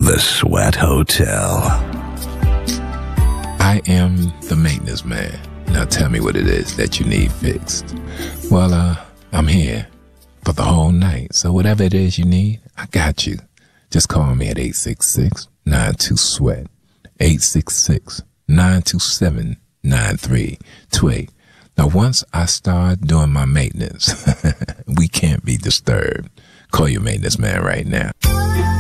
The Sweat Hotel. I am the maintenance man. Now tell me what it is that you need fixed. Well, I'm here for the whole night. So whatever it is you need, I got you. Just call me at 866-92-SWEAT. 866-927-9328. Now, once I start doing my maintenance, we can't be disturbed. Call your maintenance man right now.